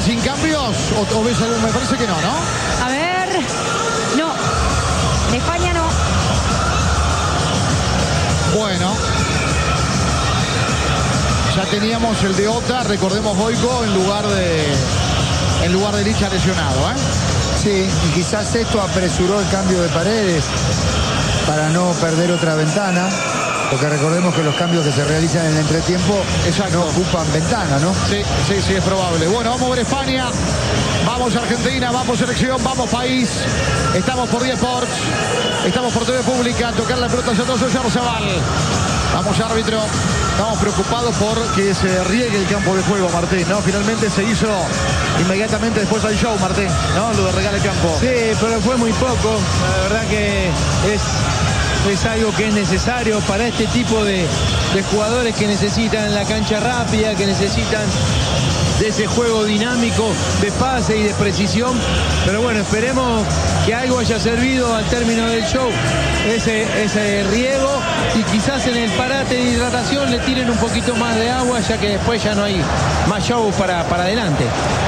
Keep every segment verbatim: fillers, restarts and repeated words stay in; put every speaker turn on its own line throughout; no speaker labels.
sin cambios? ¿O, o ves algún? Me parece que no, ¿no?
A ver. No. De España no.
Bueno. Ya teníamos el de Ota, recordemos Goico, en lugar de en lugar de Licha lesionado, ¿eh?
Sí, y quizás esto apresuró el cambio de Paredes para no perder otra ventana, porque recordemos que los cambios que se realizan en el entretiempo
Exacto.
no ocupan ventana, ¿no?
Sí, sí, sí, es probable. Bueno, vamos a ver España, vamos Argentina, vamos selección, vamos país. Estamos por diez Sports, estamos por T V Pública, tocar la pelota hacia atrás, Oyarzabal. Vamos árbitro. Estamos preocupados por que se riegue el campo de juego, Martín, ¿no? Finalmente se hizo inmediatamente después del show, Martín, ¿no? Lo de regar el campo.
Sí, pero fue muy poco. La verdad que es, es algo que es necesario para este tipo de, de jugadores que necesitan la cancha rápida, que necesitan de ese juego dinámico, de pase y de precisión. Pero bueno, esperemos que algo haya servido al término del show, ese, ese riego, y quizás en el parate de hidratación le tiren un poquito más de agua, ya que después ya no hay más show para, para adelante.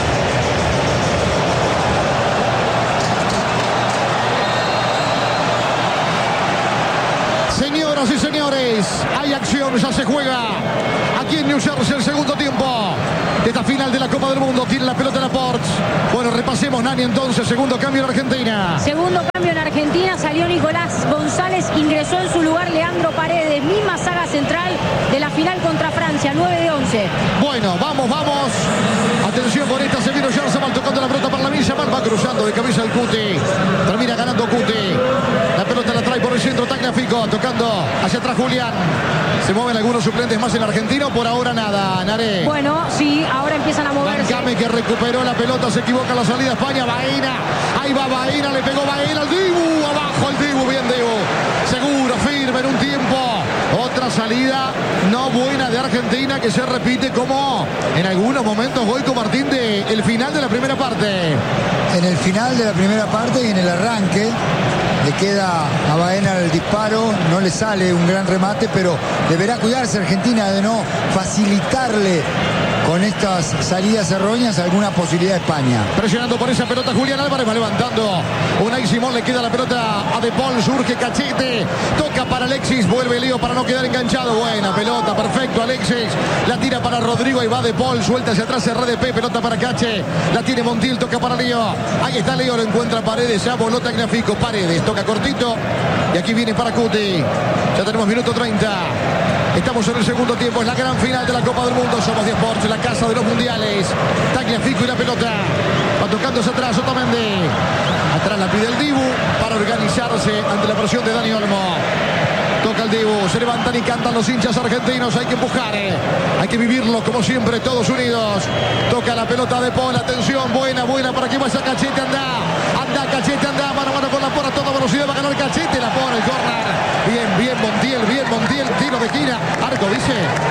Señoras y señores, hay acción, ya se juega aquí en New Jersey el segundo tiempo de esta final de la Copa del Mundo. Tiene la pelota Laporte. Bueno, repasemos, Nani, entonces, segundo cambio en Argentina.
Segundo cambio en Argentina, salió Nicolás González, ingresó en su lugar Leandro Paredes, misma saga central de la final contra Francia, nueve de once.
Bueno, vamos, vamos. Atención por esta, se vino Oyarzabal tocando la pelota para la Villa, va cruzando de cabeza el Cuti. Termina ganando Cuti. La pelota la trae por el centro, Tagliafico, tocando hacia atrás Julián. Se mueven algunos suplentes más en Argentina, por ahora nada, Naré.
Bueno, sí, ahora empiezan a moverse.
Bancame que recuperó la pelota, se equivoca la salida España, Baena. Ahí va Baena, le pegó Baena al Dibu, abajo el Dibu, bien Dibu. Seguro, firme en un tiempo. Otra salida no buena de Argentina que se repite como en algunos momentos Goico, Martín, de el final de la primera parte.
En el final de la primera parte y en el arranque le queda a Baena el disparo, no le sale un gran remate, pero deberá cuidarse Argentina de no facilitarle con estas salidas erróneas alguna posibilidad a España.
Presionando por esa pelota Julián Álvarez, va levantando Unai Simón, le queda la pelota a De Paul, surge Cachete, toca para Alexis, vuelve Leo para no quedar enganchado, buena pelota, perfecto Alexis, la tira para Rodrigo, y va De Paul, suelta hacia atrás R D P, pelota para Cache, la tiene Montiel, toca para Leo, ahí está Leo, lo encuentra Paredes, ya voló Tagliafico, Paredes, toca cortito, y aquí viene para Cuti, ya tenemos minuto treinta. Estamos en el segundo tiempo, es la gran final de la Copa del Mundo. Somos diez Sports, la casa de los mundiales. Tagliafico y la pelota. Va tocándose atrás Otamendi. Atrás la pide el Dibu para organizarse ante la presión de Dani Olmo. Toca el Dibu, se levantan y cantan los hinchas argentinos. Hay que empujar, eh. hay que vivirlo como siempre, todos unidos. Toca la pelota de Paul, atención, buena, buena, para que vaya Cachete, anda. Anda Cachete, anda, mano a mano con la por a toda velocidad, va a ganar Cachete, la por el corner. Bien, bien Montiel, bien Montiel, tiro de esquina, arco dice.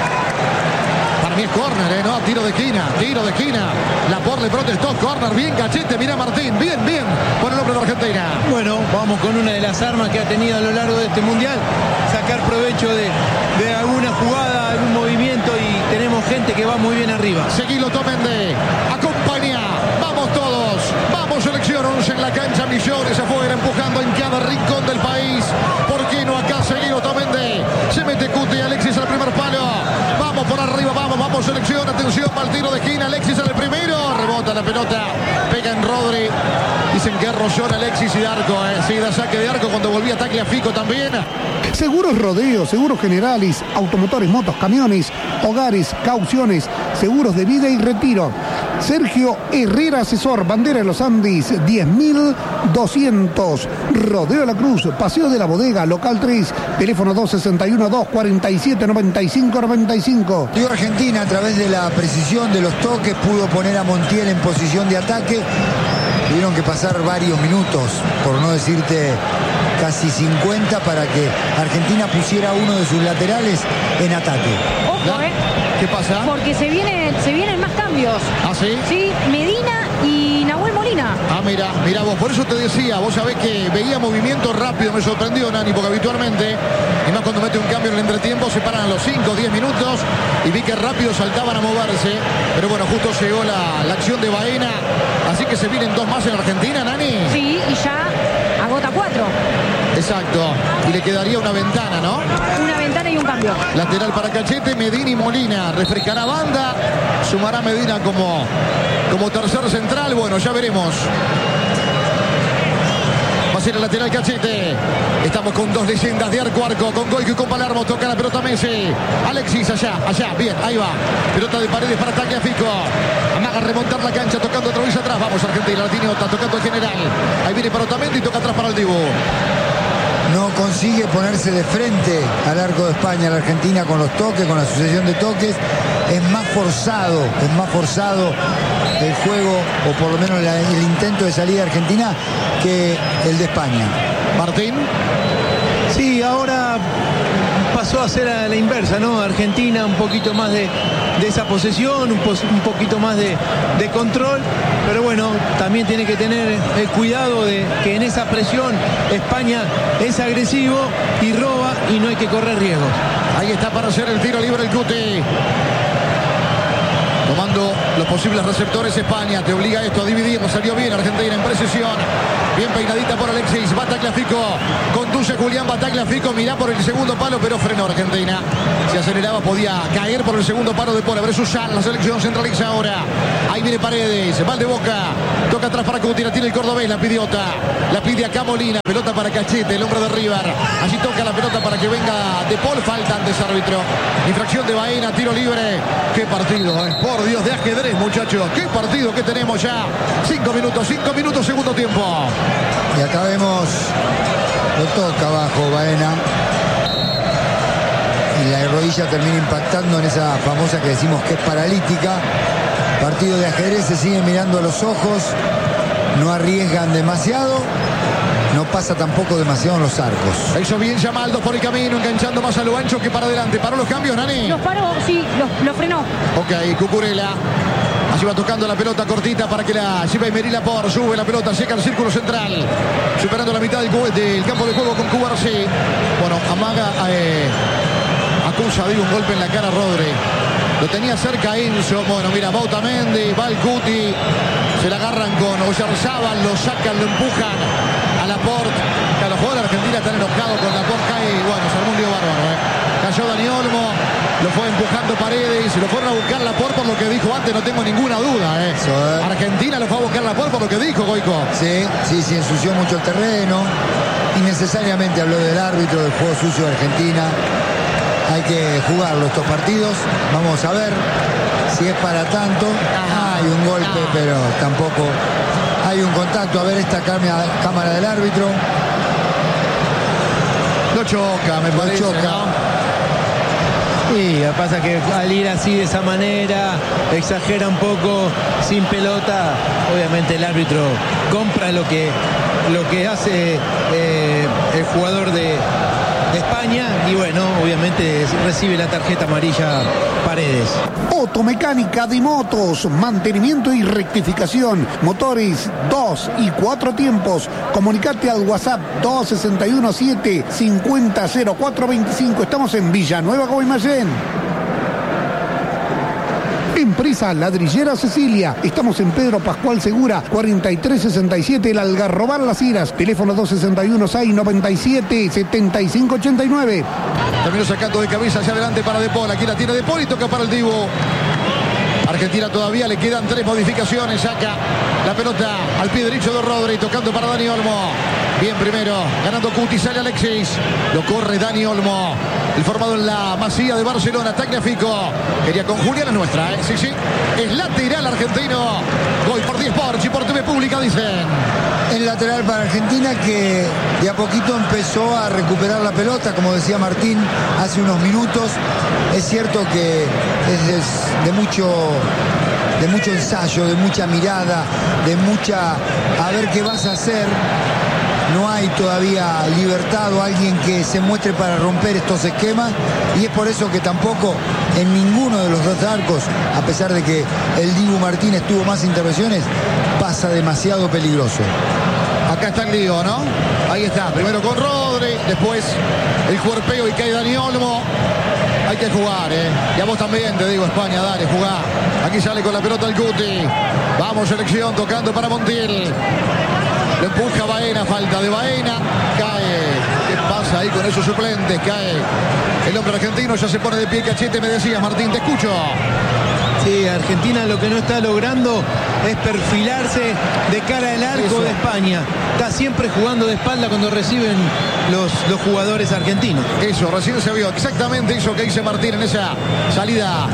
Para mí es córner, ¿eh? No, tiro de esquina, tiro de esquina. La por le protestó, córner, bien Cachete, mira Martín, bien, bien, por el hombre de Argentina.
Bueno, vamos con una de las armas que ha tenido a lo largo de este mundial, sacar provecho de, de alguna jugada, algún movimiento, y tenemos gente que va muy bien arriba.
Seguilo Otamendi, acompaña, vamos todos, vamos selección, once en la cancha, millones afuera, empujando en cada rincón del país. ¿Por qué no acá seguilo Otamendi? Se mete Cuti, Alexis al primer palo, vamos por arriba, vamos, vamos selección, atención, para el tiro de esquina, Alexis en el primero, rebota la pelota, pega en Rodri, dicen que rozó Alexis y de arco, eh. sí, da saque de arco cuando volvía Tagliafico también.
Seguros Rodeo, Seguros Generalis, automotores, motos, camiones, hogares, cauciones, seguros de vida y retiro. Sergio Herrera Asesor, Bandera de los Andes, diez mil doscientos. Rodeo de la Cruz, Paseo de la Bodega, local tres, teléfono dos sesenta y uno, dos cuarenta y siete, noventa y cinco noventa y cinco.
Y Argentina, a través de la precisión de los toques, pudo poner a Montiel en posición de ataque. Tuvieron que pasar varios minutos, por no decirte casi cincuenta para que Argentina pusiera uno de sus laterales en ataque.
Ojo, ¿eh?
¿Qué pasa?
Porque se, viene, se vienen más cambios.
¿Ah, sí?
Sí, Medina y Nahuel Molina.
Ah, mira, mira vos, por eso te decía, vos sabés que veía movimiento rápido, me sorprendió Nani, porque habitualmente, y más cuando mete un cambio en el entretiempo, se paran a los cinco o diez minutos y vi que rápido saltaban a moverse, pero bueno, justo llegó la, la acción de Baena, así que se vienen dos más en Argentina, Nani.
Sí, y ya agota cuatro.
Exacto, y le quedaría una ventana, ¿no?
Una ventana y un cambio.
Lateral para Cachete, Medina y Molina, refrescará banda, sumará Medina como, como tercer central, bueno, ya veremos. Va a ser el lateral Cachete. Estamos con dos leyendas de arco a arco, con Goico y con Palermo. Toca la pelota Messi. Alexis allá, allá, bien, ahí va. Pelota de Paredes para Tagliafico. Amaga a remontar la cancha, tocando otra vez atrás. Vamos Argentina, la tiene Ota, tocando el general. Ahí viene para Otamendi y toca atrás para el Dibu.
No consigue ponerse de frente al arco de España, la Argentina, con los toques, con la sucesión de toques. Es más forzado, es más forzado el juego, o por lo menos la, el intento de salida de Argentina, que el de España.
Martín.
Sí, ahora pasó a ser a la inversa, ¿no? Argentina un poquito más de, de esa posesión, un, pos, un poquito más de, de control, pero bueno, también tiene que tener el cuidado de que en esa presión España es agresivo y roba y no hay que correr riesgos.
Ahí está para hacer el tiro libre el Cuti. Tomando los posibles receptores España, te obliga esto a dividir, no salió bien Argentina en precisión. Bien peinadita por Alexis, va Tagliafico, conduce Julián, va Tagliafico, mirá por el segundo palo, pero frenó Argentina. Se aceleraba, podía caer por el segundo palo de Paul. A ver Susana, la selección centraliza ahora. Ahí viene Paredes, va de Boca, toca atrás para Cuti, la tiene el cordobés, la pide Ota, la pide acá Molina, pelota para Cachete, el hombre de River. Allí toca la pelota para que venga de Paul, falta antes árbitro. Infracción de Baena, tiro libre. Qué partido, ¿eh? Por Dios, de ajedrez, muchachos. Qué partido que tenemos ya. Cinco minutos, cinco minutos, segundo tiempo.
Y acá vemos, lo toca abajo Baena. Y la rodilla termina impactando en esa famosa que decimos que es paralítica. Partido de ajedrez, se siguen mirando a los ojos. No arriesgan demasiado. No pasa tampoco demasiado en los arcos.
Hizo bien Yamal, dos por el camino, enganchando más a lo ancho que para adelante. ¿Paró los cambios, Nani?
Los paró, sí, los, los frenó.
Ok, Cucurella. Allí va tocando la pelota cortita para que la lleve Merila por. Sube la pelota, seca el círculo central. Superando la mitad del, del campo de juego con Cubarsí. Bueno, amaga, eh, acusa, digo, un golpe en la cara a Rodri. Lo tenía cerca Enzo. Bueno, mira, va Otamendi, va el Cuti. Se la agarran con Oyarzábal, lo sacan, lo empujan a Laporte. Que los jugadores de Argentina están enojados con Laporte. Cae y bueno, se armó un lío bárbaro. ¿eh? Cayó Dani Olmo, lo fue empujando Paredes, lo fueron a buscar Laporte por lo que dijo antes, no tengo ninguna duda. ¿eh?
Eso, ¿eh?
Argentina lo fue a buscar Laporte por lo que dijo, Goico.
Sí, sí, sí, ensució mucho el terreno. Innecesariamente habló del árbitro, del juego sucio de Argentina. Hay que jugarlo estos partidos. Vamos a ver si es para tanto. Hay un golpe, pero tampoco hay un contacto. A ver esta cámara del árbitro.
Lo choca, me
Lo
parece.
choca.
¿no?
Sí, lo que pasa es que al ir así de esa manera, exagera un poco, sin pelota, obviamente el árbitro compra lo que, lo que hace eh, el jugador de, de España y bueno, obviamente recibe la tarjeta amarilla Paredes.
Automecánica de motos, mantenimiento y rectificación, motores dos y cuatro tiempos. Comunicate al WhatsApp dos seis uno siete cinco cero cero cuatro veinticinco. Estamos en Villanueva, Guaymallén. Empresa Ladrillera Cecilia. Estamos en Pedro Pascual Segura, cuarenta y tres sesenta y siete, El Algarrobar Las Heras. Teléfono dos seis uno seis nueve siete siete cinco ocho nueve.
Terminó sacando de cabeza hacia adelante para De Paul. Aquí la tiene De Paul y toca para el Dibu. Argentina todavía le quedan tres modificaciones. Saca la pelota al pie derecho de Rodri, tocando para Dani Olmo. Bien primero, ganando Cuti, sale Alexis. Lo corre Dani Olmo. El formado en la Masía de Barcelona, Tagliafico. Quería con Julián, es nuestra, ¿eh? Sí, sí. Es lateral argentino. Gol por diez Sports y por T V Pública, dicen.
El lateral para Argentina que de a poquito empezó a recuperar la pelota, como decía Martín hace unos minutos. Es cierto que es de, de mucho de mucho ensayo, de mucha mirada, de mucha a ver qué vas a hacer. no hay todavía libertad o alguien que se muestre para romper estos esquemas, y es por eso que tampoco en ninguno de los dos arcos, a pesar de que el Dibu Martínez tuvo más intervenciones, pasa demasiado peligroso.
Acá está el lío, ¿no? Ahí está, primero con Rodri, después el cuerpeo y cae Dani Olmo. Hay que jugar, ¿eh? Y a vos también, te digo, España, dale, jugá. Aquí sale con la pelota el Guti. Vamos, selección, tocando para Montiel. Lo empuja Baena, falta de Baena. Cae. ¿Qué pasa ahí con esos suplentes? Cae el hombre argentino, ya se pone de pie Cachete, me decías, Martín, te escucho.
Sí, Argentina lo que no está logrando es perfilarse de cara al arco Eso. de España. Está siempre jugando de espalda cuando reciben los, los jugadores argentinos.
Eso, recién se vio exactamente eso que dice Martín en esa salida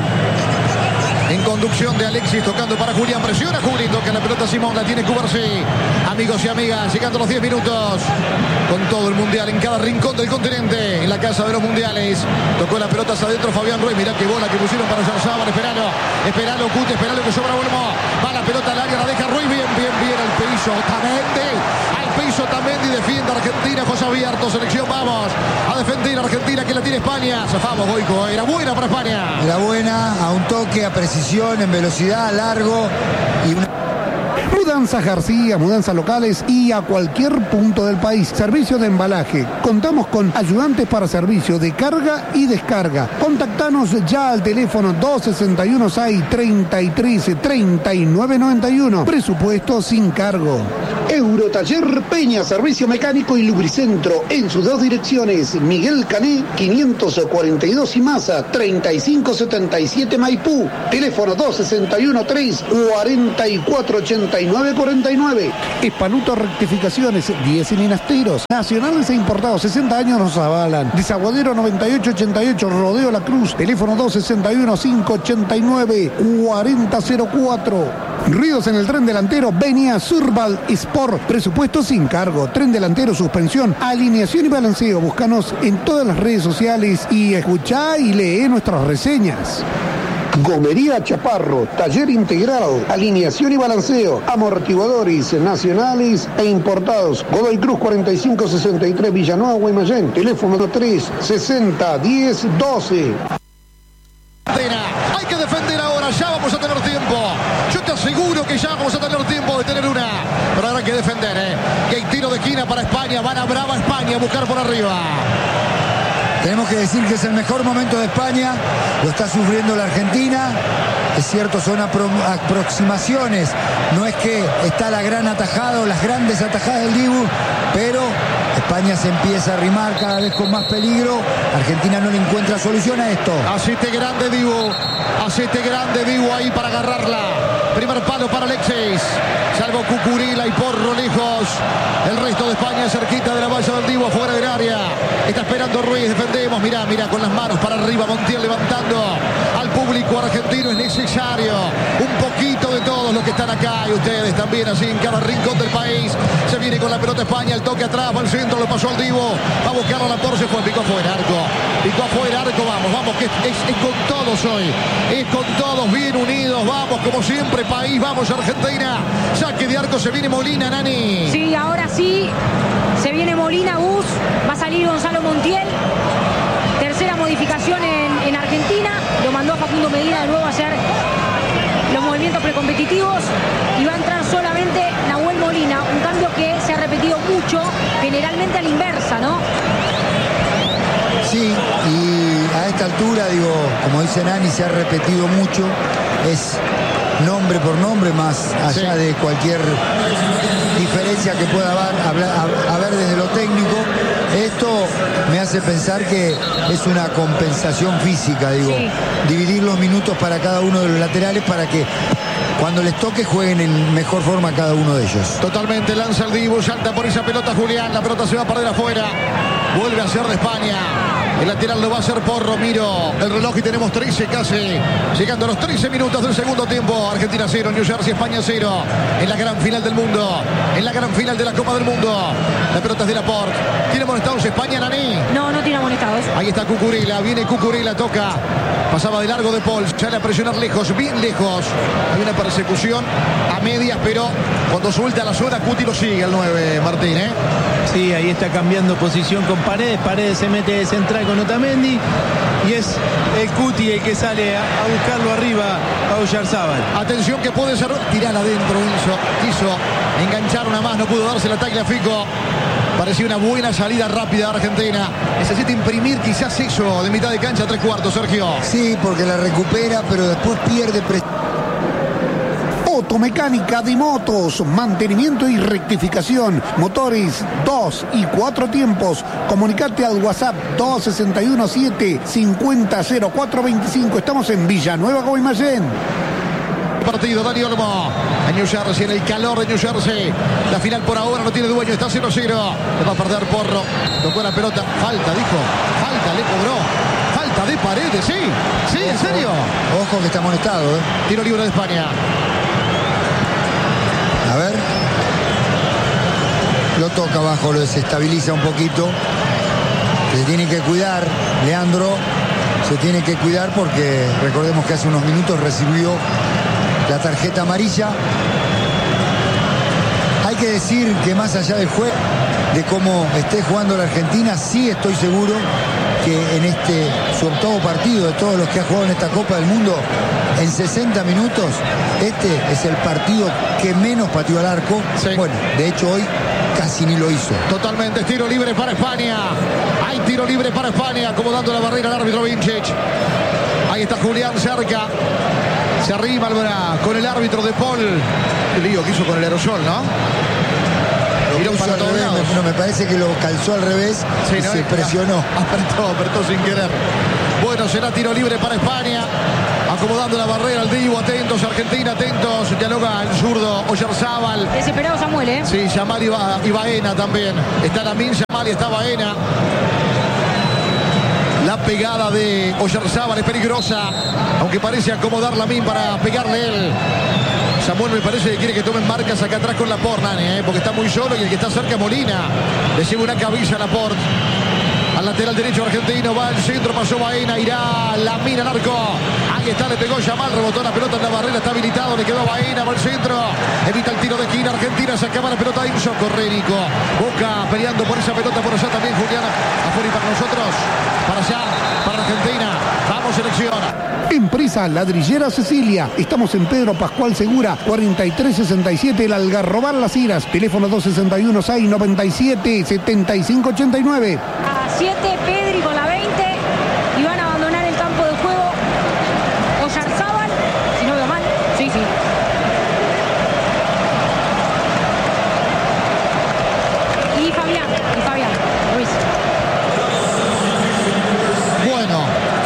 en conducción de Alexis, tocando para Julián, presiona Juli, toca la pelota Simón, la tiene Cubarsí. Amigos y amigas, llegando los diez minutos con todo el mundial en cada rincón del continente, en la casa de los mundiales. Tocó la pelota hacia adentro Fabián Ruiz, mirá qué bola que pusieron para Yarzábal. Esperalo, esperalo, Cute, esperalo que sobra Olmo. Va la pelota al área, la deja Ruiz, bien, bien, bien al piso. Otamendi, al piso Otamendi, defiende Argentina, José abierto, selección, vamos a defender a Argentina, que la tiene España. Zafamos, Goico, era buena para España.
Era buena, a un toque, a precisión, en velocidad, largo y una...
Mudanzas García, mudanzas locales y a cualquier punto del país. Servicio de embalaje. Contamos con ayudantes para servicio de carga y descarga. Contactanos ya al teléfono dos seis uno seis, treinta y tres, treinta y nueve noventa y uno. Presupuesto sin cargo. Eurotaller Peña, servicio mecánico y lubricentro en sus dos direcciones. Miguel Cané, quinientos cuarenta y dos y Maza, treinta y cinco setenta y siete Maipú. Teléfono dos seis uno tres, cuarenta y cuatro ochenta y nueve cuarenta y nueve. Espaluto Rectificaciones, diez en Inasteros. Nacionales e importados, sesenta años nos avalan. Desaguadero noventa y ocho ochenta y ocho, Rodeo La Cruz. Teléfono dos seis uno cinco ochenta y nueve cuarenta cero cuatro. Ruidos en el tren delantero, Venia Surval Sport, presupuesto sin cargo, tren delantero, suspensión, alineación y balanceo. Búscanos en todas las redes sociales y escuchá y lee nuestras reseñas. Gomería Chaparro, taller integral, alineación y balanceo, amortiguadores nacionales e importados. Godoy Cruz cuarenta y cinco sesenta y tres, Villanueva, Guaymallén. Teléfono tres sesenta diez doce.
Hay que defender ahora, ya vamos a tener tiempo. Yo te aseguro que ya vamos a tener tiempo de tener una. Pero ahora hay que defender, ¿eh? Que hay tiro de esquina para España. Van a brava España a buscar por arriba.
Tenemos que decir que es el mejor momento de España, lo está sufriendo la Argentina, es cierto, son apro aproximaciones, no es que está la gran atajada o las grandes atajadas del Dibu, pero España se empieza a arrimar cada vez con más peligro, Argentina no le encuentra solución a esto.
Hacete grande Dibu, hacete grande Dibu ahí para agarrarla, primer palo para Alexis, salvo Cucurilla y Porro lejos, el resto de España cerquita de la valla del Dibu, afuera del área, está esperando Ruiz, defendemos, mirá, mirá, con las manos para arriba, Montiel levantando al público argentino, es necesario un poquito de todos los que están acá y ustedes también así en cada rincón del país, se viene con la pelota España, el toque atrás, va al centro, lo pasó al Dibu, va a buscarlo a la Porsche, fue, picó afuera, arco, picó afuera, arco, vamos, vamos, que es, es, es con todos hoy, es con todos bien unidos, vamos, como siempre, país, vamos Argentina, saque de arco, se viene Molina, Nani.
Sí, ahora sí, se viene Molina, Gus, va a salir Gonzalo Montiel, tercera modificación en, en Argentina, lo mandó a Facundo Medina de nuevo a hacer los movimientos precompetitivos y va a entrar solamente Nahuel Molina, un cambio que se ha repetido mucho, generalmente a la inversa, ¿no?
Sí, y a esta altura, digo, como dice Nani, se ha repetido mucho, es nombre por nombre, más allá sí. de cualquier diferencia que pueda haber, haber desde lo técnico. Esto me hace pensar que es una compensación física, digo, sí. dividir los minutos para cada uno de los laterales para que cuando les toque jueguen en mejor forma cada uno de ellos.
Totalmente, lanza el Dibu, salta por esa pelota Julián, la pelota se va a perder afuera, vuelve a ser de España. El lateral lo va a hacer Porro. Miro el reloj y tenemos trece casi. Llegando a los trece minutos del segundo tiempo. Argentina cero, New Jersey, España cero. En la gran final del mundo. En la gran final de la Copa del Mundo. La pelota es de Laporte. ¿Tiene amonestados España, Nani?
No, no tiene amonestados.
Ahí está Cucurella. Viene Cucurella, toca. Pasaba de largo de Paul. Sale a presionar lejos, bien lejos. Hay una persecución a medias, pero cuando suelta la zona, Cuti lo sigue el nueve, Martín, ¿eh?
Sí, ahí está cambiando posición con Paredes. Paredes se mete de central con Otamendi. Y es el Cuti el que sale a, a buscarlo arriba a Oyarzábal.
Atención que puede ser. Tirar adentro, hizo. Quiso enganchar una más, no pudo darse el ataque a Fico. Parecía una buena salida rápida de Argentina. Necesita imprimir quizás eso de mitad de cancha a tres cuartos, Sergio.
Sí, porque la recupera, pero después pierde presión.
Automecánica de motos, mantenimiento y rectificación, motores dos y cuatro tiempos. Comunicate al WhatsApp dos seis uno siete cinco cero cero cuatro dos cinco. Estamos en Villanueva, Guaymallén.
Partido, Dani Olmo en New Jersey, en el calor de New Jersey. La final por ahora no tiene dueño, está cero cero. Le va a perder Porro. Tocó la pelota. Falta, dijo. Falta, le cobró. Falta de Paredes, sí. Sí, en serio.
Ojo que está amonestado, ¿eh?
Tiro libre de España.
A ver. Lo toca abajo, lo desestabiliza un poquito. Se tiene que cuidar, Leandro. Se tiene que cuidar porque recordemos que hace unos minutos recibió la tarjeta amarilla. Hay que decir que más allá del juego, de cómo esté jugando la Argentina, sí estoy seguro que en este su octavo partido de todos los que ha jugado en esta Copa del Mundo, en sesenta minutos, este es el partido que menos pateó al arco.
Sí. Bueno,
de hecho hoy casi ni lo hizo.
Totalmente, tiro libre para España. Hay tiro libre para España, acomodando la barrera al árbitro Vincic. Ahí está Julián cerca. Se arrima con el árbitro de Paul. Qué lío que hizo con el aerosol, ¿no?
Lo para todos revés, me, no, me parece que lo calzó al revés, sí, y ¿no? Se presionó.
Apretó, apretó sin querer. Bueno, será tiro libre para España. Acomodando la barrera al Divo, atentos, Argentina, atentos. Dialoga el zurdo Oyarzábal.
Desesperado Samuel, ¿eh?
Sí, Yamal y, ba y Baena también. Está Lamin, Yamal y está Baena. La pegada de Oyarzábal es peligrosa, aunque parece acomodar Lamin para pegarle él. Samuel me parece que quiere que tomen marcas acá atrás con Laporte, ¿eh? Porque está muy solo y el que está cerca es Molina. Le lleva una cabeza a Laporte. Al lateral derecho argentino, va al centro, pasó Baena, irá Lamin al arco. Ahí está, le pegó Yamal, rebotó la pelota en la barrera, está habilitado, le quedó Baena, va al centro. Evita el tiro de esquina, Argentina se acaba la pelota, Inso, corre Nico. Boca peleando por esa pelota, por allá también Juliana. Afuera y para nosotros, para allá, para Argentina. Vamos, selección.
Empresa Ladrillera Cecilia. Estamos en Pedro Pascual Segura, cuarenta y tres sesenta y siete, El Algarrobal Las Iras. Teléfono dos seis uno seis noventa y siete setenta y cinco ochenta y nueve.
A siete, Pedri con la veinte. Y van a abandonar el campo de juego Oyarzábal. Si no veo mal. Sí, sí. Y Fabián. Y Fabián Ruiz.
Bueno.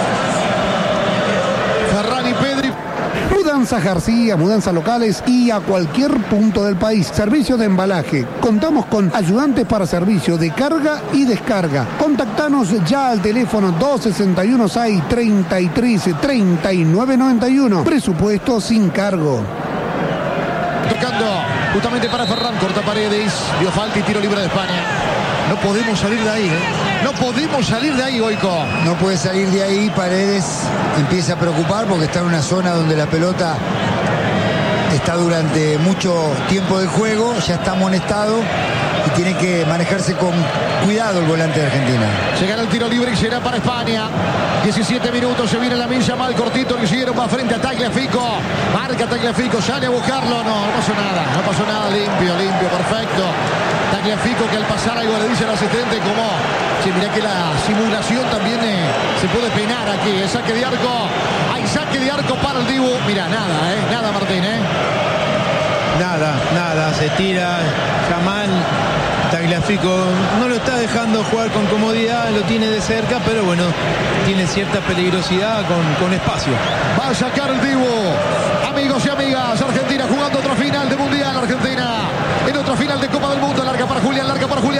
Ferran y Pedri.
Mudanzas García, mudanzas locales y a cualquier punto del país. Servicio de embalaje. Contamos con ayudantes para servicio de carga y descarga. Contactanos ya al teléfono dos seis uno seis treinta y tres treinta y nueve noventa y uno. Presupuesto sin cargo.
Tocando justamente para Ferran, corta Paredes, dio falta y tiro libre de España. No podemos salir de ahí, ¿eh? No podemos salir de ahí, Goico.
No puede salir de ahí, Paredes empieza a preocupar porque está en una zona donde la pelota está durante mucho tiempo de juego, ya está amonestado y tiene que manejarse con cuidado el volante de Argentina.
Llegará el tiro libre y será para España. diecisiete minutos, se viene Lamin Yamal, cortito, lo hicieron, va frente a Tagliafico. Marca Tagliafico, sale a buscarlo. No, no pasó nada, no pasó nada, limpio, limpio, perfecto. Tagliafico que al pasar algo le dice al asistente como, sí, mirá que la simulación también eh, se puede penar aquí. El saque de arco, hay saque de arco para el Dibu. Mira, nada, eh, nada Martín, eh.
Nada, nada, se tira Yamal. Tagliafico no lo está dejando jugar con comodidad, lo tiene de cerca, pero bueno, tiene cierta peligrosidad con, con espacio.
Va a sacar el Dibu. Amigos y amigas, Argentina jugando otra final de Mundial. Argentina en otra final de Copa del Mundo. Larga para Julián, larga para Julián, ganando de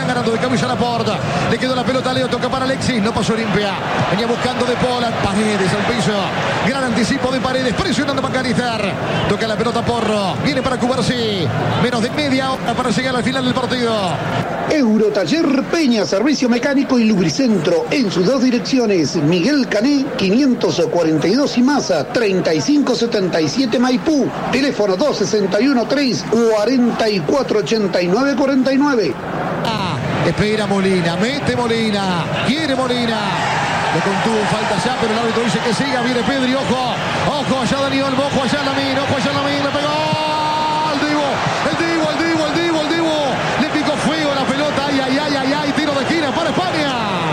camisa la porta. Le quedó la pelota a Leo, toca para Alexis, no pasó limpia. Venía buscando de Pola, Paredes al piso. Gran anticipo de Paredes, presionando a McAllister. Toca la pelota Porro, viene para Cubarsí. Menos de media hora para llegar al final del partido.
Eurotaller Peña, servicio mecánico y lubricentro en sus dos direcciones. Miguel Cané, quinientos cuarenta y dos y Maza, treinta y cinco setenta y siete Maipú. Teléfono dos sesenta y uno tres cuarenta y cuatro ochenta y nueve cuarenta y nueve.
Ah, espera Molina, mete Molina, quiere Molina. Le contuvo falta ya, pero el árbitro dice que siga. Viene Pedri, ojo, ojo, allá Daniel, ojo, allá Lamine, ojo, allá Lamine, le pegó. El Divo, el Divo, el Divo, el Divo, el Divo. Le picó fuego la pelota, ay, ay, ay, ay, ay, tiro de esquina para España.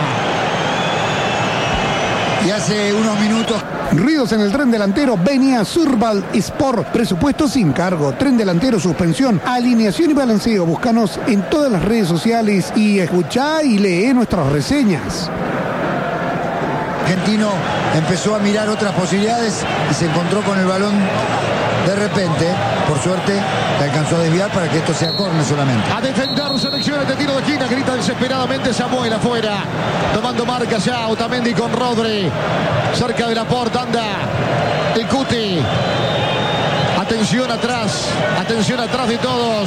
Y hace unos minutos.
Ruidos en el tren delantero, venía Surbal Sport, presupuesto sin cargo, tren delantero, suspensión, alineación y balanceo. Búscanos en todas las redes sociales y escuchá y lee nuestras reseñas.
Argentino empezó a mirar otras posibilidades y se encontró con el balón de repente. Por suerte le alcanzó a desviar para que esto sea córner solamente.
A defender selecciones de tiro de esquina, grita desesperadamente Samuel afuera. Tomando marca ya Otamendi con Rodri. Cerca de la porta anda el Cuti. Atención atrás, atención atrás de todos.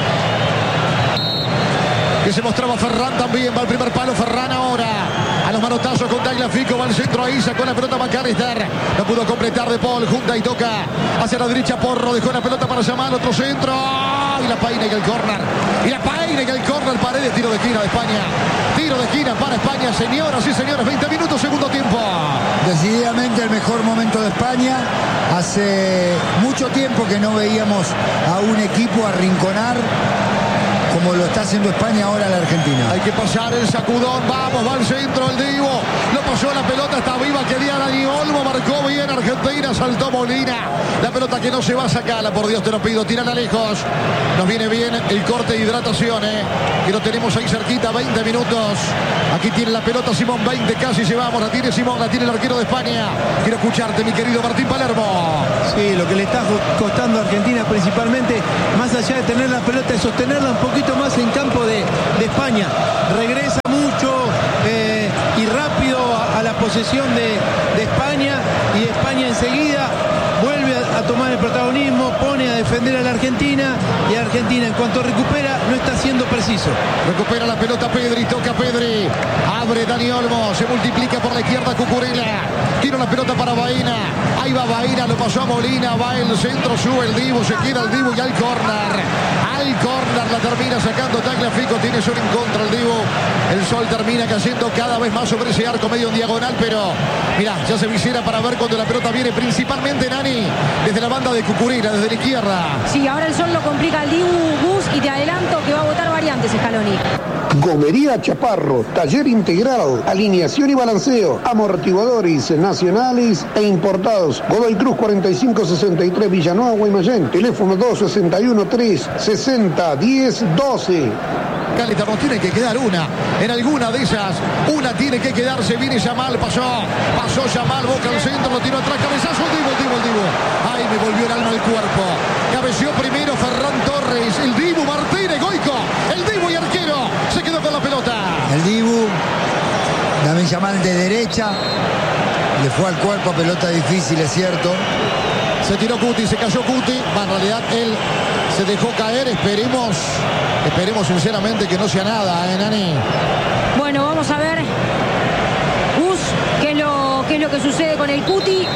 Que se mostraba Ferran también, va al primer palo Ferran ahora. A los manotazos con Tagliafico, va al centro ahí, sacó la pelota McAllister. No pudo completar De Paul, junta y toca hacia la derecha Porro, dejó la pelota para Yamal, otro centro. Y la paina y el córner. Y la paina y el córner, Paredes, tiro de esquina de España. Tiro de esquina para España, señoras y señores, veinte minutos, segundo tiempo.
Decididamente el mejor momento de España. Hace mucho tiempo que no veíamos a un equipo arrinconar como lo está haciendo España ahora la Argentina.
Hay que pasar el sacudón, vamos, va al centro el Divo, lo pasó la pelota, está viva, quería Dani Olmo, marcó bien Argentina, saltó Molina, la pelota que no se va a sacarla, por Dios te lo pido, tirala lejos, nos viene bien el corte de hidratación, eh, que lo tenemos ahí cerquita, veinte minutos, aquí tiene la pelota Simón, veinte casi llevamos, la tiene Simón, la tiene el arquero de España, quiero escucharte mi querido Martín Palermo.
Sí, lo que le está costando a Argentina principalmente, más allá de tener la pelota, es sostenerla un poquito más en campo de, de España. Regresa mucho eh, y rápido a, a la posesión de, de España, y España enseguida vuelve a, a tomar el protagonismo, pone a defender a la Argentina, y Argentina en cuanto recupera no está siendo preciso.
Recupera la pelota Pedri, toca Pedri, abre Dani Olmo, se multiplica por la izquierda Cucurella, tira la pelota para Baena, ahí va Baena, lo pasó a Molina, va el centro, sube el Divo, se queda el Divo y al córner, al córner la termina sacando Tagliafico, tiene sol en contra el Divo, el sol termina cayendo cada vez más sobre ese arco medio en diagonal, pero mirá, ya se visera para ver cuando la pelota viene principalmente Nani, desde la banda de Cucurella, desde la izquierda.
Sí, ahora el sol lo complica al Dibu Bus y te adelanto que va a votar variantes Scaloni.
Gomería Chaparro, taller integral, alineación y balanceo, amortiguadores nacionales e importados. Godoy Cruz cuarenta y cinco sesenta y tres Villanueva, Guaymallén. Teléfono dos sesenta y uno tres sesenta diez doce.
Caleta, nos tiene que quedar una. En alguna de esas, una tiene que quedarse. Viene Yamal, pasó. Pasó Yamal, boca al centro, lo tiró atrás. Cabezazo, el Divo, el Divo, el Divo. Ay, me volvió el alma al cuerpo. Cabeció primero Ferran Torres. El Divo, Martínez, Goico. El Divo y arquero. Se quedó con la pelota.
El Dibu, Lamine Yamal de derecha. Le fue al cuerpo, pelota difícil, es cierto.
Se tiró Cuti, se cayó Cuti. Va, en realidad él se dejó caer. Esperemos, esperemos sinceramente que no sea nada, ¿eh, Nani?
Bueno, vamos a ver, Gus, qué es lo, qué es lo que sucede con el Cuti.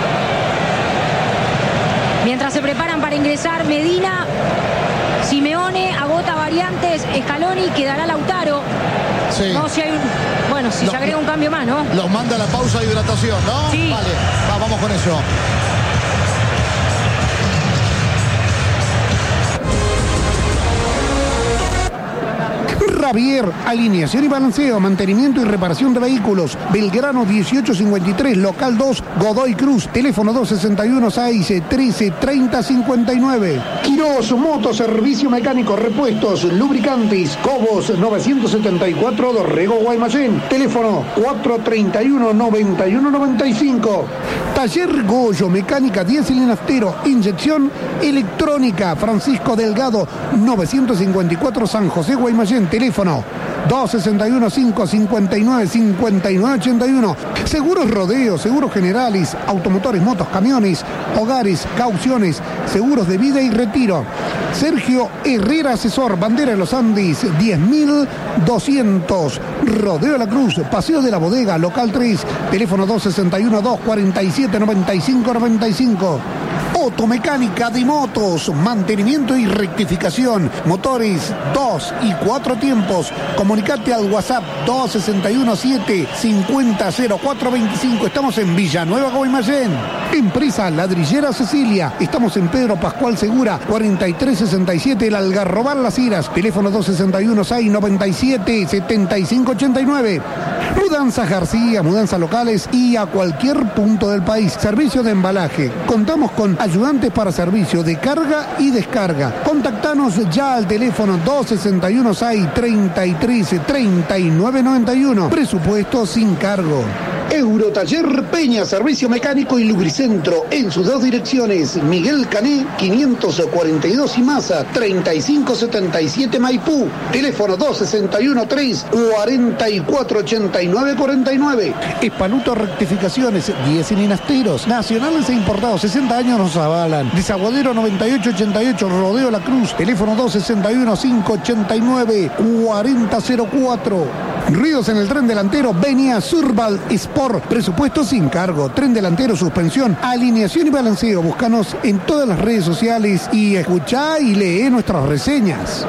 Mientras se preparan para ingresar Medina, Simeone, agota variantes, Scaloni, quedará Lautaro.
Sí.
No, si hay un, bueno, si
Lo,
se agrega un cambio más, ¿no?
Los manda a la pausa de hidratación, ¿no?
Sí.
Vale, va, vamos con eso.
Javier, alineación y balanceo, mantenimiento y reparación de vehículos. Belgrano dieciocho cincuenta y tres, local dos, Godoy Cruz. Teléfono dos sesenta y uno seis trece treinta cincuenta y nueve. Quirós Moto, servicio mecánico, repuestos, lubricantes. Cobos novecientos setenta y cuatro, Dorrego, Guaymallén. Teléfono cuatro treinta y uno noventa y uno noventa y cinco. Taller Goyo, mecánica diésel y naftero, inyección electrónica. Francisco Delgado, novecientos cincuenta y cuatro, San José, Guaymallén. Teléfono Teléfono dos seis uno, cinco cinco nueve, cinco nueve ocho uno. Seguros Rodeo, Seguros Generales, automotores, motos, camiones, hogares, cauciones, seguros de vida y retiro. Sergio Herrera Asesor, Bandera de los Andes, diez mil doscientos. Rodeo de la Cruz, Paseo de la Bodega, local tres, teléfono dos seis uno, dos cuatro siete, nueve cinco nueve cinco. Automecánica de motos, mantenimiento y rectificación, motores dos y cuatro tiempos. Comunicate al WhatsApp dos seis uno, siete cinco cero, cero cuatro dos cinco. Estamos en Villanueva, Guaymallén. Empresa Ladrillera Cecilia. Estamos en Pedro Pascual Segura, cuarenta y tres sesenta y siete, El Algarrobal Las Heras. Teléfono dos seis uno, seis nueve siete, siete cinco ocho nueve. Mudanzas García, mudanzas locales y a cualquier punto del país. Servicio de embalaje. Contamos con ayudantes para servicio de carga y descarga. Contactanos ya al teléfono dos seis uno, seis treinta y tres, treinta y nueve noventa y uno. Presupuesto sin cargo. Eurotaller Peña, servicio mecánico y lubricentro en sus dos direcciones. Miguel Cané, quinientos cuarenta y dos y Maza, treinta y cinco setenta y siete Maipú. Teléfono dos seis uno, tres cuarenta y cuatro ochenta y nueve cuarenta y nueve. Espanuto Rectificaciones, diez cilinasteros, nacionales e importados, sesenta años nos avalan. Desaguadero noventa y ocho ochenta y ocho, Rodeo La Cruz. Teléfono dos seis uno, cinco ochenta y nueve, cuarenta cero cuatro. Ruidos en el tren delantero, Venia Surbal Sport, presupuesto sin cargo, tren delantero, suspensión, alineación y balanceo. Búscanos en todas las redes sociales y escuchá y lee nuestras reseñas.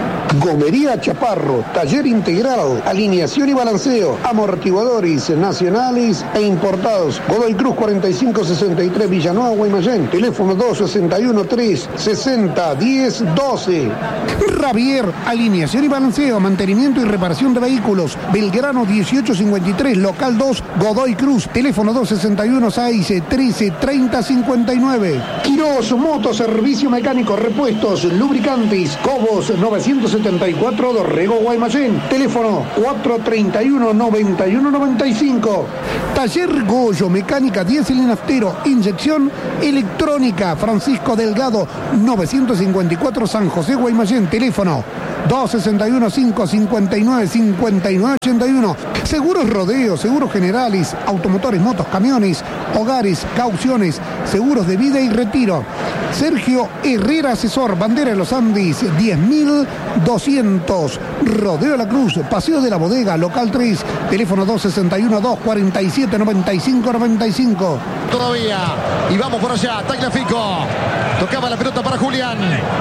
Gomería Chaparro, taller integral, alineación y balanceo, amortiguadores nacionales e importados. Godoy Cruz cuarenta y cinco sesenta y tres, Villanueva, Guaymallén. Teléfono dos seis uno, tres sesenta, diez doce. Ravier, alineación y balanceo, mantenimiento y reparación de vehículos. Belgrano dieciocho cincuenta y tres, local dos, Godoy Cruz. Teléfono dos seis uno, seis trece, treinta cincuenta y nueve. Quirós Moto, servicio mecánico, repuestos, lubricantes, Cobos novecientos setenta y cuatro, Dorrego, Guaymallén. Teléfono cuatro treinta y uno, noventa y uno noventa y cinco. Taller Goyo, mecánica, diésel y naftero, inyección electrónica, Francisco Delgado, novecientos cincuenta y cuatro, San José, Guaymallén. Teléfono dos seis uno, cinco cinco nueve, cinco nueve ocho uno. Seguros Rodeo, Seguros Generales, automotores, motos, camiones, hogares, cauciones, seguros de vida y retiro. Sergio Herrera Asesor, Bandera de los Andes, diez mil doscientos. Rodeo de la Cruz, Paseo de la Bodega, local tres, teléfono dos seis uno, dos cuatro siete, nueve cinco nueve cinco.
Todavía, y vamos por allá, Tagliafico, tocaba la pelota para Julián.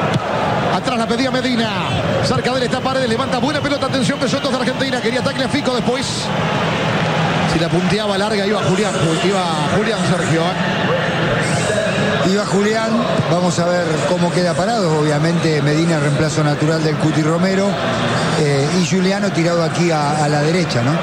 Atrás la pedía Medina. Cerca de él está Paredes. Levanta buena pelota. Atención que son dos de Argentina. Quería Tagliafico después. Si la punteaba larga iba Julián. Iba Julián Sergio. ¿eh?
Iba Julián. Vamos a ver cómo queda parado. Obviamente Medina, reemplazo natural del Cuti Romero. Eh, y Juliano tirado aquí a, a la derecha, ¿no?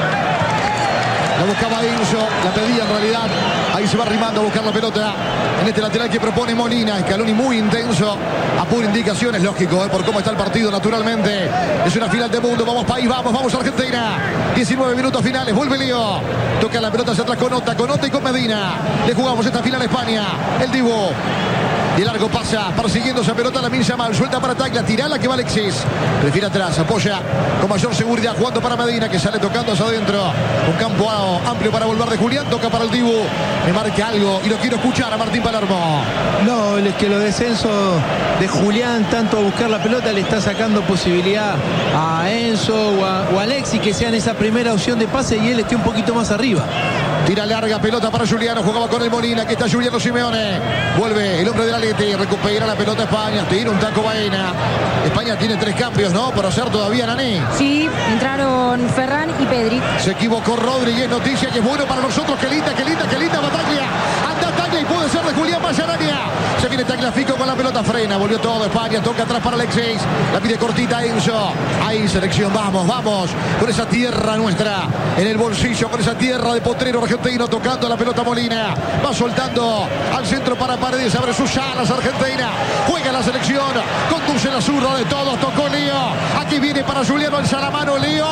La buscaba Enzo, la pedía en realidad. Ahí se va arrimando a buscar la pelota. En este lateral que propone Molina. Scaloni muy intenso. A pura indicación, es lógico, ¿eh? Por cómo está el partido, naturalmente. Es una final de mundo. Vamos país, vamos, vamos Argentina. diecinueve minutos finales. Vuelve Leo. Toca la pelota hacia atrás con Ota, con Ota y con Medina. Le jugamos esta final a España. El Dibu. Y el largo pasa, persiguiendo esa pelota, Lamine Yamal, suelta para Tacla, tirala que va Alexis. Prefiere atrás, apoya con mayor seguridad, jugando para Medina, que sale tocando hacia adentro. Un campo amplio para volver de Julián, toca para el Dibu. Me marca algo y lo quiero escuchar a Martín Palermo.
No, es que los descensos de Julián, tanto a buscar la pelota, le está sacando posibilidad a Enzo o a, o a Alexis, que sean esa primera opción de pase y él esté un poquito más arriba.
Tira larga, pelota para Juliano, jugaba con el Molina, aquí está Juliano Simeone. Vuelve el hombre del Atleti, recupera la pelota España, tira un taco Baena. España tiene tres cambios, ¿no? Por hacer todavía Nani.
Sí, entraron Ferran y Pedri.
Se equivocó Rodríguez, noticia que es bueno para nosotros. Qué linda, qué linda, qué linda batalla. Anda Taglia y puede ser de Julián Mayarania. Se viene Tagliafico con la pelota, frena, volvió todo España, toca atrás para Alexis. La pide cortita Enzo. Ahí selección, vamos, vamos. Con esa tierra nuestra en el bolsillo, con esa tierra de potrero argentino, tocando la pelota Molina. Va soltando al centro para Paredes, abre sus alas Argentina. Juega la selección, conduce la zurda de todos, tocó Leo. Aquí viene para Juliano, alza la mano Leo.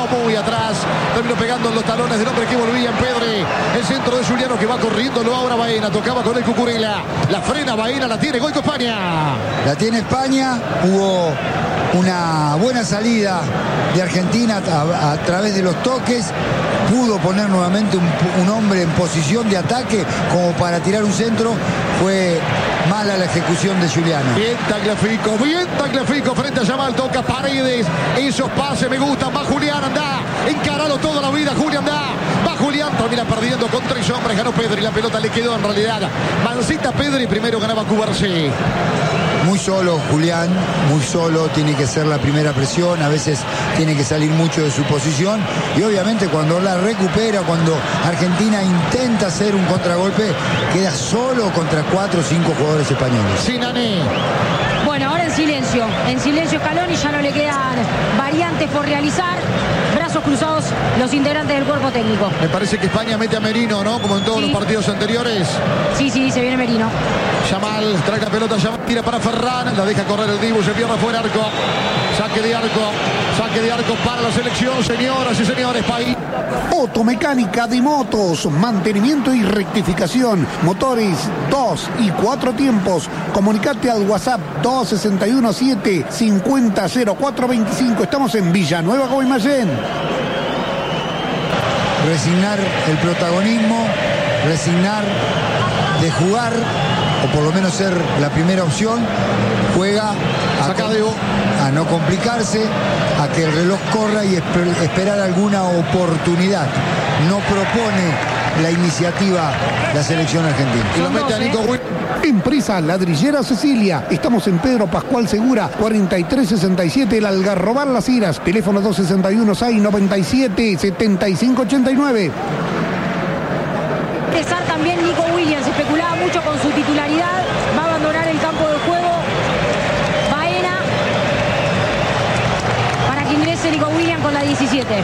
muy atrás. Terminó pegando en los talones del hombre que volvía en Pedri. El centro de Juliano que va corriendo, lo ahora Baena. Tocaba con el Cucurella. La frena Baena, la tiene Goico España.
La tiene España. Hubo una buena salida de Argentina a, a través de los toques. Pudo poner nuevamente un, un hombre en posición de ataque como para tirar un centro. Fue mala la ejecución de Juliano.
Bien Tagliafico, bien Tagliafico frente a Yamal, toca Paredes. Esos pases me gustan. Va Julián, anda. Encaralo toda la vida, Julián, anda. Va Julián, termina perdiendo con tres hombres. Ganó Pedri, la pelota le quedó en realidad. Mancita Pedri, primero ganaba Cubarsí.
Muy solo Julián, muy solo, tiene que ser la primera presión, a veces tiene que salir mucho de su posición y obviamente cuando la recupera, cuando Argentina intenta hacer un contragolpe, queda solo contra cuatro o cinco jugadores españoles.
Sinani.
Bueno, ahora en silencio, en silencio Scaloni, ya no le quedan variantes por realizar. Brazos cruzados los integrantes del cuerpo técnico.
Me parece que España mete a Merino, ¿no? Como en todos sí. los partidos anteriores.
Sí, sí, se viene Merino.
Yamal, trae la pelota, Yamal, tira para Ferran, la deja correr el Dibu, se pierde fuera arco. Saque de arco, saque de arco para la selección, señoras y señores, país.
Automecánica de motos, mantenimiento y rectificación, motores dos y cuatro tiempos. Comunicate al WhatsApp dos seis uno siete cinco cero cero cuatro dos cinco. Estamos en Villanueva, Guaymallén.
Resignar el protagonismo, resignar de jugar, o por lo menos ser la primera opción, juega a, a no complicarse, a que el reloj corra y esper, esperar alguna oportunidad. No propone la iniciativa la selección argentina.
Y lo mete a Nico Will.
Empresa Ladrillera Cecilia. Estamos en Pedro Pascual Segura, cuarenta y tres sesenta y siete, El Algarrobar Las Heras. Teléfono dos seis uno seis nueve siete siete cinco ocho nueve.
Empezar también Nico Williams, especulaba mucho con su titularidad, va a abandonar el campo de juego Baena para que ingrese Nico Williams con la diecisiete.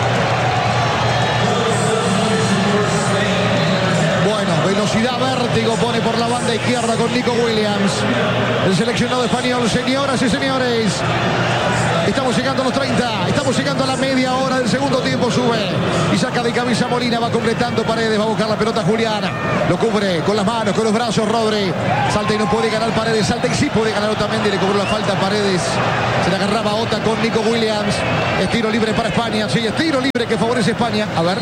Bueno, velocidad, vértigo pone por la banda izquierda con Nico Williams, el seleccionado español. Señoras y señores, estamos llegando a los treinta, estamos llegando a la media hora del segundo tiempo. Sube y saca de camisa Molina, va completando Paredes, va a buscar la pelota Julián, lo cubre con las manos, con los brazos Rodri, salta y no puede ganar Paredes, salta y sí puede ganar Otamendi, le cobró la falta a Paredes, se le agarraba Ota con Nico Williams. Es tiro libre para España, sí, es tiro libre que favorece a España. A ver.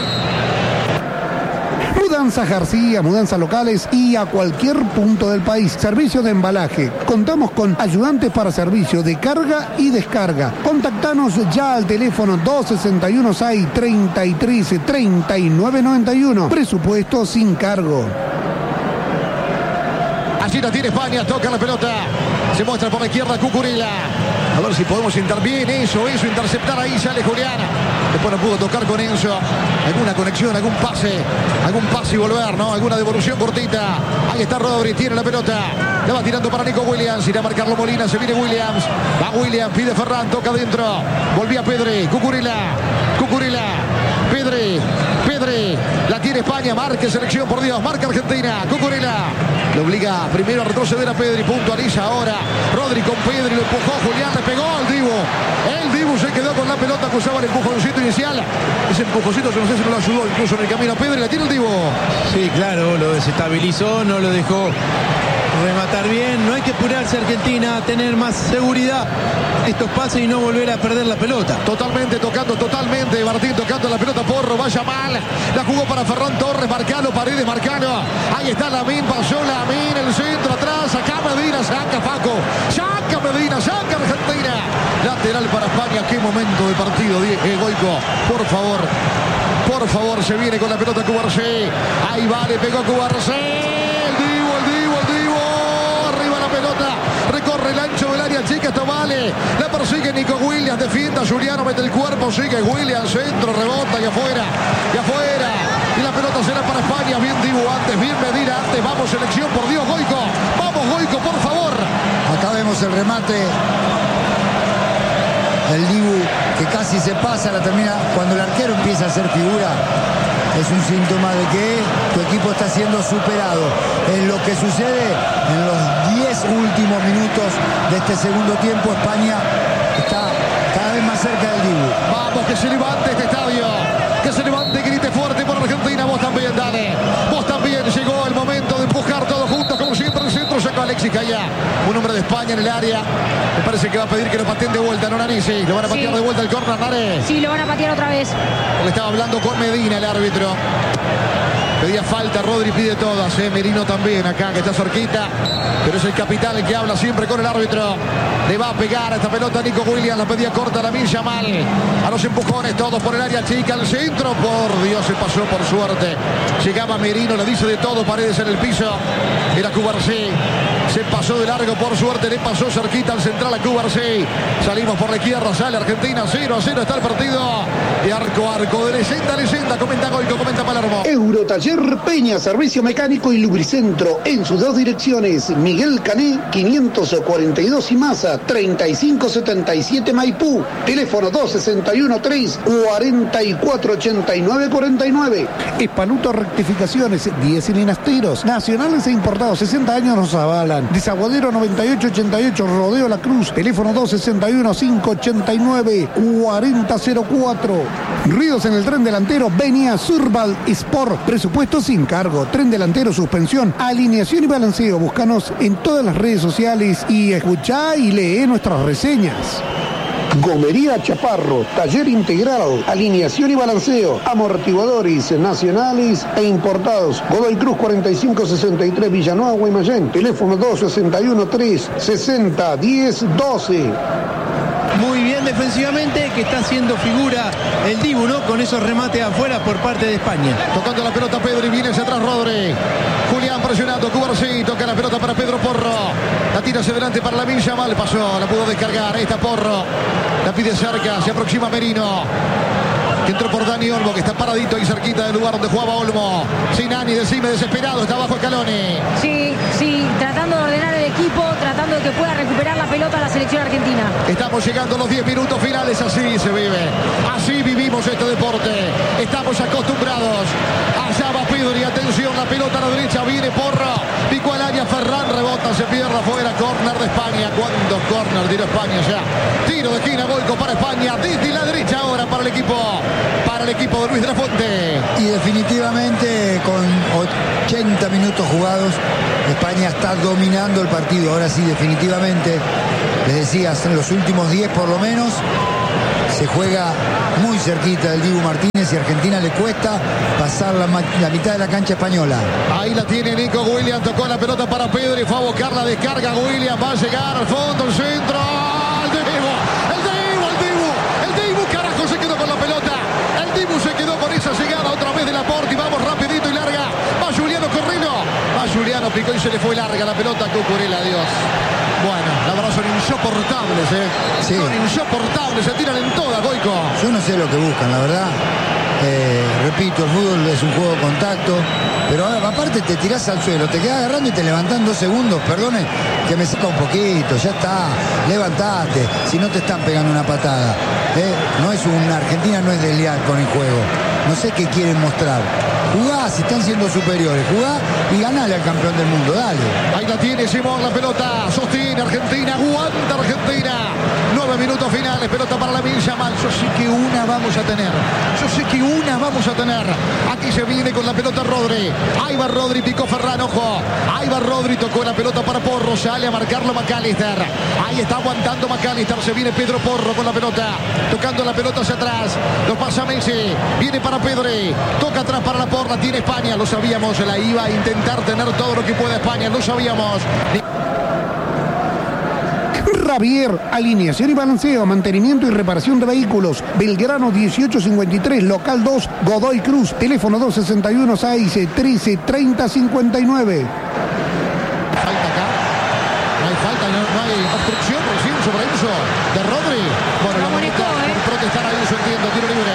Mudanza García, mudanzas locales y a cualquier punto del país. Servicio de embalaje. Contamos con ayudantes para servicio de carga y descarga. Contactanos ya al teléfono dos seis uno seis treinta y tres treinta y nueve noventa y uno. Presupuesto sin cargo.
Así la tiene España, toca la pelota. Se muestra por la izquierda Cucurella. A ver si podemos entrar bien, eso, eso, interceptar ahí, sale Julián. Después no pudo tocar con Enzo. Alguna conexión, algún pase, algún pase y volver, ¿no? Alguna devolución cortita. Ahí está Rodri, tiene la pelota. La va tirando para Nico Williams. Irá a marcarlo Molina, se viene Williams. Va Williams, pide Ferran, toca adentro. Volvía Pedri, Cucurella, Cucurella, Pedri, Pedri. La tiene España, marca selección, por Dios, marca Argentina. Cucurella. Le obliga primero a retroceder a Pedri, puntualiza ahora. Rodri con Pedri, lo empujó Julián, le pegó al Dibu. El Dibu se quedó con la pelota, acusaba el empujoncito inicial. Ese empujoncito yo no sé si no lo ayudó incluso en el camino a Pedri, la tiene el Dibu.
Sí, claro, lo desestabilizó, no lo dejó rematar bien. No hay que apurarse Argentina, tener más seguridad estos pases y no volver a perder la pelota.
Totalmente, tocando totalmente. Martín tocando la pelota, Porro, vaya mal. La jugó para Ferran Torres, marcalo, Paredes, marcalo. Ahí está Lamín, pasó Lamín, el centro atrás, acá Medina, saca Paco, saca Medina, saca Argentina. Lateral para España, qué momento de partido, eh, Goico, por favor. Por favor, se viene con la pelota Cubarsí. Ahí va, le pegó Cubarsí. El Dibu, el Dibu, el Dibu. Arriba la pelota. Recorre el ancho del área chica, esto vale. La persigue Nico Williams, defienda Juliano, mete el cuerpo, sigue Williams, centro, rebota y afuera, y afuera. Y la pelota será para España. Bien Dibu antes, bien Medina antes. Vamos, selección, por Dios, Goico. Vamos, Goico, por favor.
Acá vemos el remate. El Dibu que casi se pasa, la termina. Cuando el arquero empieza a hacer figura, es un síntoma de que tu equipo está siendo superado. En lo que sucede en los diez últimos minutos de este segundo tiempo, España está cada vez más más cerca del Dibu.
Vamos, que se levante este estadio. Que se levante, grite fuerte por Argentina. Vos también, dale. Vos también. Llegó el momento de empujar todos juntos, como siempre. El centro sacó Alexis Calla. Un hombre de España en el área. Me parece que va a pedir que lo pateen de vuelta, no Nanisi. Lo van a patear
Sí.
de vuelta el córner, Nare.
Sí, lo van a patear otra vez.
Le estaba hablando con Medina, el árbitro. Pedía falta, Rodri pide todas, eh. Merino también acá, que está cerquita. Pero es el capitán el que habla siempre con el árbitro. Le va a pegar a esta pelota Nico Williams, la pedía corta Lamine Yamal. A los empujones, todos por el área chica, al centro. Por Dios, se pasó por suerte. Llegaba Merino, le dice de todo, Paredes en el piso. Era Cubarsí. Se pasó de largo, por suerte, le pasó cerquita al central a Cubarsí. Salimos por la izquierda, sale Argentina, cero a cero está el partido. Y arco, arco, de leyenda a leyenda. Comenta Goico, comenta Palermo.
Eurotaller Peña, servicio mecánico y lubricentro en sus dos direcciones. Miguel Cané, quinientos cuarenta y dos y Maza, treinta y cinco setenta y siete Maipú. Teléfono dos sesenta y uno tres cuarenta y cuatro ochenta y nueve cuarenta y nueve. Espanuto Rectificaciones, diez cilinastreros, nacionales e importados, sesenta años nos avalan. Desaguadero noventa y ocho ochenta y ocho, Rodeo La Cruz. Teléfono dos sesenta y uno cinco ochenta y nueve cuarenta cero cuatro. Ruidos en el tren delantero, Venia Surbal Sport. Presupuesto sin cargo. Tren delantero, suspensión, alineación y balanceo. Búscanos en todas las redes sociales y escuchá y lee nuestras reseñas. Gomería Chaparro, taller integral, alineación y balanceo, amortiguadores nacionales e importados. Godoy Cruz cuarenta y cinco sesenta y tres, Villanueva, Guaymallén. Teléfono dos sesenta y uno tres sesenta diez doce.
Muy bien defensivamente, que está haciendo figura el Dibu, ¿no? Con esos remates afuera por parte de España.
Tocando la pelota Pedro y viene hacia atrás Rodri. Julián presionando, Cubarsí, toca la pelota para Pedro Porro. La tira hacia adelante para Lamine Yamal, pasó, la pudo descargar. Ahí está Porro. La pide cerca, se aproxima Merino. Que entró por Dani Olmo, que está paradito ahí cerquita del lugar donde jugaba Olmo. Sinani, decime, desesperado, está abajo Scaloni.
Sí, sí, tratando de ordenar el equipo, tratando de que pueda recuperar la pelota la selección argentina.
Estamos llegando a los diez minutos finales, así se vive. Así vivimos este deporte. Estamos acostumbrados. Allá va Pedro y atención, la pelota a la derecha, viene Porro. Picó al área Ferran, rebota, se pierde afuera, córner de España. ¿Cuántos córner tiró España ya? Tiro de esquina, Goico para España, desde la derecha ahora para el equipo. Para el equipo de Luis de la Fuente.
Y definitivamente con ochenta minutos jugados, España está dominando el partido. Ahora sí, definitivamente, les decía, en los últimos diez por lo menos, se juega muy cerquita del Dibu Martínez y a Argentina le cuesta pasar la, la mitad de la cancha española.
Ahí la tiene Nico Williams, tocó la pelota para Pedro y fue a buscar la descarga. Williams va a llegar al fondo, el centro. ¡El Dibu! ¡El Dibu! ¡El Dibu! ¡El Dibu! ¡Carajo! Se quedó con la pelota. El Dibu se quedó con esa llegada otra vez de Laporte y vamos rapidito y larga. Va Juliano Corrino. Va Juliano, picó y se le fue larga la pelota. Cucurella, adiós. Bueno, la verdad son insoportables, ¿eh?
Sí.
Son insoportables, se tiran en toda, Goico.
Yo no sé lo que buscan, la verdad. Eh, repito, el fútbol es un juego de contacto, pero aparte te tirás al suelo, te quedás agarrando y te levantás dos segundos, perdone que me seca un poquito, ya está, levantate, si no te están pegando una patada. Eh, no es una Argentina, no es desleal con el juego, no sé qué quieren mostrar. Jugá, si están siendo superiores, jugá y ganale al campeón del mundo, dale.
Ahí la tiene Simón, la pelota, sostiene Argentina, aguanta Argentina. Nueve minutos finales, pelota para Lamine Yamal. Yo sé que una vamos a tener, yo sé que una vamos a tener. Aquí se viene con la pelota Rodri. Ahí va Rodri, picó Ferran, ojo. Ahí va Rodri, tocó la pelota para Porro, sale a marcarlo McAllister. Ahí está aguantando McAllister, se viene Pedro Porro con la pelota, tocando la pelota hacia atrás. Lo pasa Messi, viene para Pedri, toca atrás para la Porra, tiene España, lo sabíamos, la iba a intentar tener todo lo que pueda España, lo sabíamos.
Javier, alineación y balanceo, mantenimiento y reparación de vehículos. Belgrano dieciocho cincuenta y tres, local dos, Godoy Cruz. Teléfono dos sesenta y uno seis trece treinta cincuenta y nueve.
Falta acá. No hay falta, no, no hay obstrucción recién sobre Enzo de Rodri. Bueno,
Lo amonestó,
por
¿eh?
protestar a Enzo, entiendo, tiro libre.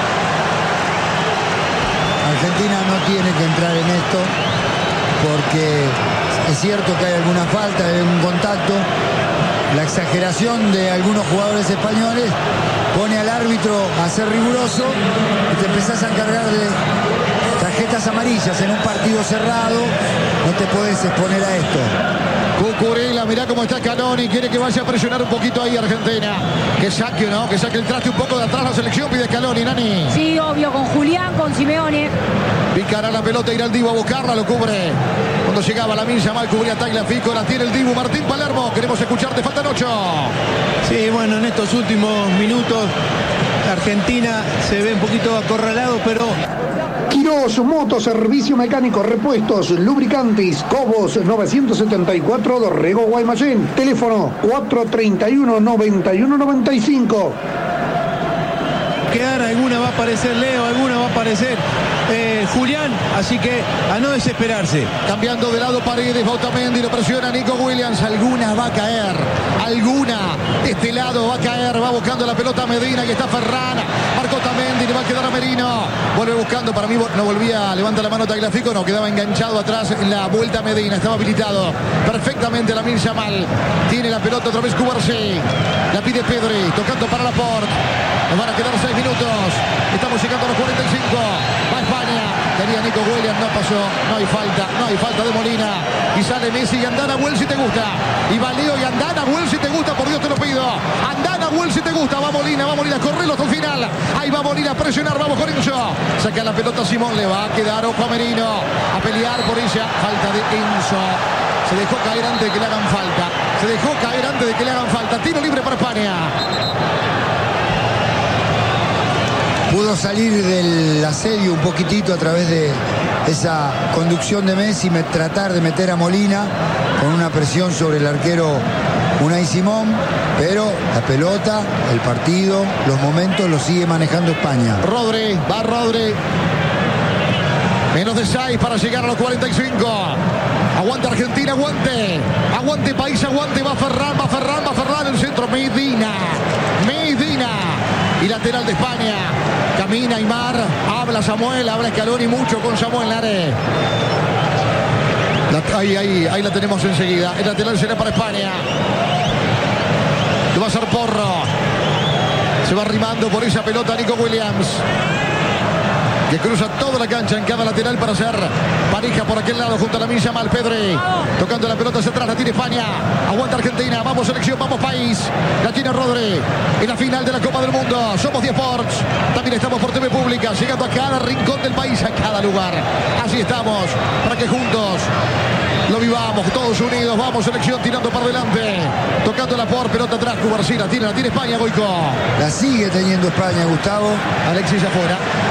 Argentina no tiene que entrar en esto porque es cierto que hay alguna falta, hay un contacto. La exageración de algunos jugadores españoles pone al árbitro a ser riguroso y te empezás a encargar de tarjetas amarillas en un partido cerrado. No te podés exponer a esto.
Cucurella, mirá cómo está Scaloni, quiere que vaya a presionar un poquito ahí Argentina. Que saque, ¿no? Que saque el traste un poco de atrás la selección, pide Scaloni, Nani.
Sí, obvio, con Julián, con Simeone.
Picará la pelota, irá el Dibu a buscarla, lo cubre. Cuando llegaba la Lamine Yamal, cubría Tagliafico, la tiene el Dibu, Martín Palermo. Queremos escucharte, faltan ocho.
Sí, bueno, en estos últimos minutos Argentina se ve un poquito acorralado, pero...
Quirós, motos, servicio mecánico, repuestos, lubricantes, Cobos novecientos setenta y cuatro, Dorrego, Guaymallén. Teléfono cuatro treinta y uno, noventa y uno, noventa y cinco.
Quedar, alguna va a aparecer Leo, alguna va a aparecer eh, Julián, así que a no desesperarse.
Cambiando de lado Paredes, Bautamendi, lo presiona Nico Williams, alguna va a caer, alguna de este lado va a caer, va buscando la pelota Medina, que está Ferran, marcó Tamendi, le va a quedar a Merino, vuelve buscando, para mí no volvía, levanta la mano Tagliafico, no, quedaba enganchado atrás en la vuelta Medina, estaba habilitado perfectamente la Lamine Yamal, tiene la pelota otra vez Cubarsí, la pide Pedri, tocando para Laporte, nos van a quedar seis minutos, estamos llegando a los cuarenta y cinco, va España, quería Nico Williams, no pasó, no hay falta, no hay falta de Molina, y sale Messi y Andana, Will si te gusta, y va Leo y Andana, Will si te gusta, por Dios te lo pido, Andana, Will si te gusta, va Molina, va Molina, correlo hasta el final, ahí va Molina a presionar, vamos con Enzo, saca la pelota Simón, le va a quedar ojo a Merino, a pelear por ella, falta de Enzo, se dejó caer antes de que le hagan falta, se dejó caer antes de que le hagan falta, tiro libre para España.
Pudo salir del asedio un poquitito a través de esa conducción de Messi, me, tratar de meter a Molina con una presión sobre el arquero Unai Simón, pero la pelota, el partido, los momentos los sigue manejando España.
Rodri, va Rodri. Menos de seis para llegar a los cuarenta y cinco. Aguante Argentina, aguante. Aguante país, aguante. Va Ferran, va Ferran, va Ferran. El centro, Medina. Medina. Y lateral de España. Camina Aymar. Habla Samuel, habla Scaloni mucho con Samuel Lare. La, ahí, ahí, ahí la tenemos enseguida. El lateral será para España. Lo va a hacer Porro. Se va arrimando por esa pelota Nico Williams, que cruza toda la cancha en cada lateral para hacer pareja por aquel lado junto a la Lamine Yamal. Pedri tocando la pelota hacia atrás, la tiene España, aguanta Argentina, vamos selección, vamos país, la tiene Rodri en la final de la Copa del Mundo. Somos diez Sports, también estamos por T V Pública, llegando a cada rincón del país, a cada lugar. Así estamos, para que juntos lo vivamos, todos unidos. Vamos selección, tirando para adelante, tocando la por pelota atrás, Cubarsí, la tiene, la tiene España, Goico.
La sigue teniendo España, Gustavo.
Alexis afuera.